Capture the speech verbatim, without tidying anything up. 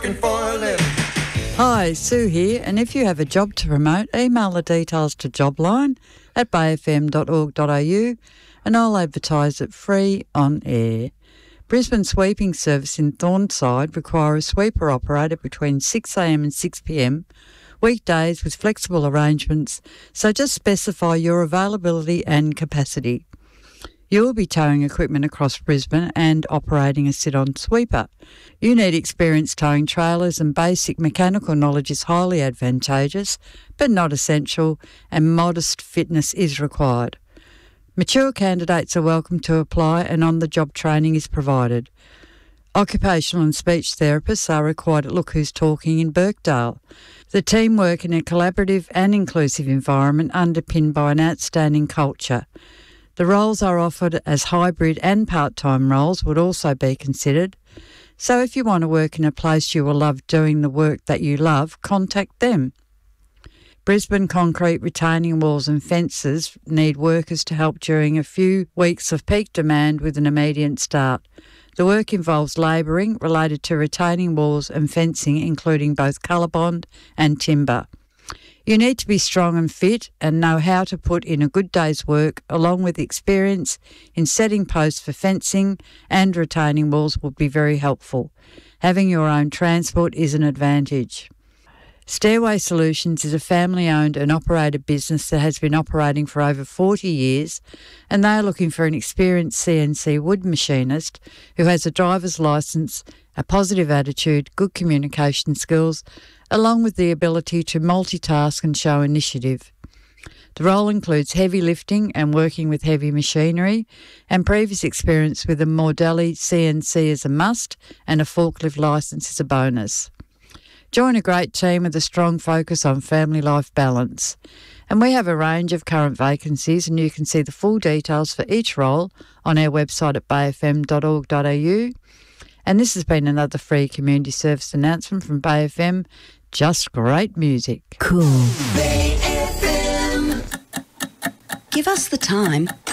working for a living. Hi, Sue here, and if you have a job to promote, email the details to jobline at bay f m dot org dot a u and I'll advertise it free on air. Brisbane Sweeping Service in Thornside require a sweeper operator between six a m and six p m, weekdays with flexible arrangements, so just specify your availability and capacity. You will be towing equipment across Brisbane and operating a sit-on sweeper. You need experience towing trailers, and basic mechanical knowledge is highly advantageous but not essential, and modest fitness is required. Mature candidates are welcome to apply, and on-the-job training is provided. Occupational and speech therapists are required at Look Who's Talking in Birkdale. The team work in a collaborative and inclusive environment underpinned by an outstanding culture. The roles are offered as hybrid and part-time roles would also be considered. So if you want to work in a place you will love doing the work that you love, contact them. Brisbane Concrete Retaining Walls and Fences need workers to help during a few weeks of peak demand with an immediate start. The work involves labouring related to retaining walls and fencing, including both ColourBond and timber. You need to be strong and fit and know how to put in a good day's work, along with experience in setting posts for fencing and retaining walls would be very helpful. Having your own transport is an advantage. Stairway Solutions is a family-owned and operated business that has been operating for over forty years, and they are looking for an experienced C N C wood machinist who has a driver's licence, a positive attitude, good communication skills, along with the ability to multitask and show initiative. The role includes heavy lifting and working with heavy machinery, and previous experience with a Mordelli C N C is a must, and a forklift licence is a bonus. Join a great team with a strong focus on family life balance. And we have a range of current vacancies, and you can see the full details for each role on our website at bay f m dot org dot a u. And this has been another free community service announcement from Bay F M. Just great music. Cool. Bay F M. Give us the time.